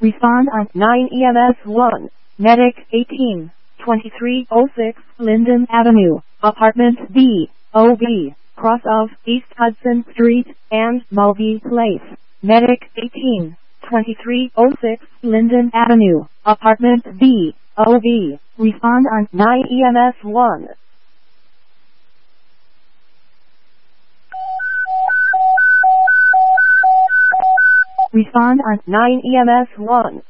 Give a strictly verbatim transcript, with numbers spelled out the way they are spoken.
Respond on nine E M S one. Medic eighteen twenty-three oh six Linden Avenue, Apartment B, O B, cross of East Hudson Street and Mulvey Place. Medic eighteen twenty-three oh six Linden Avenue, Apartment B, O B. Respond on nine E M S one. Respond on nine E M S one.